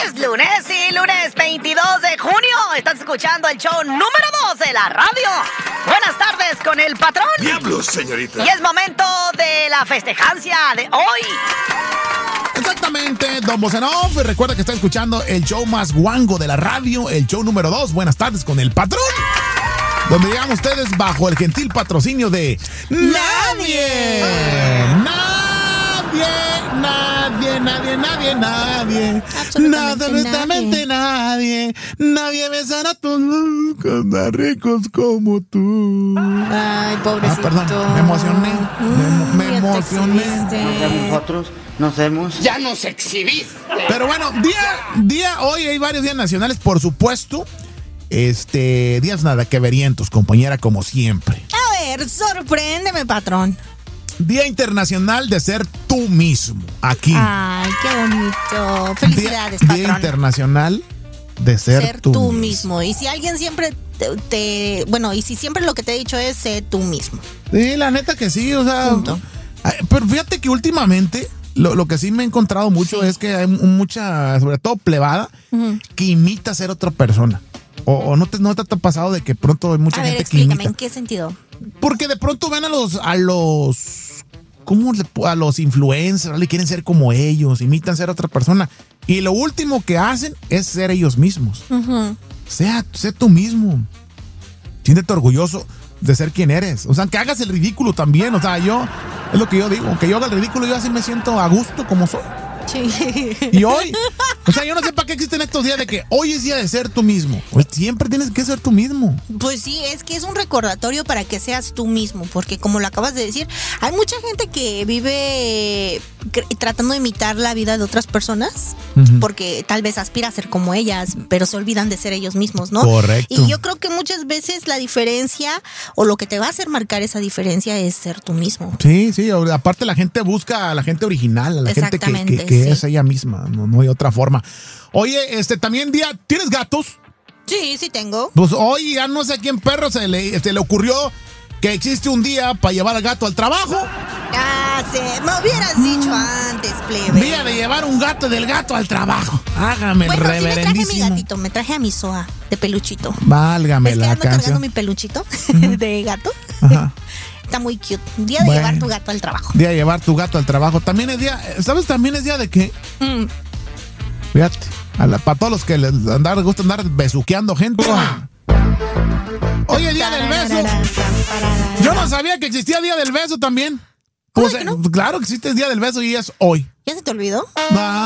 Es lunes y lunes 22 de junio. Estás escuchando el show número 2 de la radio. Buenas tardes con el patrón. ¡Diablos, señorita! Y es momento de la festejancia de hoy. Exactamente, Don Bosanov. Recuerda que está escuchando el show más guango de la radio, el show número 2. Buenas tardes con el patrón. Donde llegan ustedes bajo el gentil patrocinio de nadie. Absolutamente nadie. Nadie besará tus labios tan ricos como tú. Ay, pobrecito. Perdón, me emocioné. Me emocioné. Nosotros nos vemos. ¡Ya nos exhibiste! Pero bueno, hoy hay varios días nacionales, por supuesto. Días nada que verientos, compañera, como siempre. A ver, sorpréndeme, patrón. Día Internacional de Ser Tú Mismo, aquí. Ay, qué bonito. Felicidades, patrón. Día Internacional de Ser Tú mismo. Y si alguien siempre y si siempre lo que te he dicho es ser tú mismo. Sí, la neta que sí, o sea. Punto. Pero fíjate que últimamente lo que sí me he encontrado mucho es que hay mucha, sobre todo plebada, que imita a ser otra persona. O no te ha pasado de que pronto hay mucha gente que imita. Explícame, ¿en qué sentido? Porque de pronto ven a los influencers, quieren ser como ellos, imitan ser otra persona. Y lo último que hacen es ser ellos mismos. Sé tú mismo. Siéntete orgulloso de ser quien eres. O sea, que hagas el ridículo también. O sea, es lo que yo digo. Aunque yo haga el ridículo, yo así me siento a gusto como soy. Sí. Y hoy, o sea, yo no sé para qué existen estos días de que hoy es día de ser tú mismo. Pues siempre tienes que ser tú mismo. Pues sí, es que es un recordatorio para que seas tú mismo, porque como lo acabas de decir, hay mucha gente que vive tratando de imitar la vida de otras personas, porque tal vez aspira a ser como ellas, pero se olvidan de ser ellos mismos, ¿no? Correcto. Y yo creo que muchas veces la diferencia, o lo que te va a hacer marcar esa diferencia, es ser tú mismo. Sí, aparte la gente busca a la gente original, a la gente que es ella misma, no hay otra forma. Oye, también ¿tienes gatos? Sí tengo. Pues hoy ya no sé a quién perro se le ocurrió que existe un día para llevar al gato al trabajo. Me hubieras dicho antes, plebe. Día de llevar un gato del gato al trabajo. Hágame el reverendísimo. Sí me traje a mi gatito, me traje a mi Soa de peluchito. Válgame la ando canción. cargando mi peluchito de gato. Ajá. Está muy cute. Día de llevar tu gato al trabajo. Día de llevar tu gato al trabajo. También es día, ¿sabes? También es día de qué. Fíjate, para todos los que les gusta andar besuqueando gente. Oye, día del beso. Yo no sabía que existía día del beso también. ¿Cómo que no? Claro que existe el día del beso y es hoy. ¿Ya se te olvidó?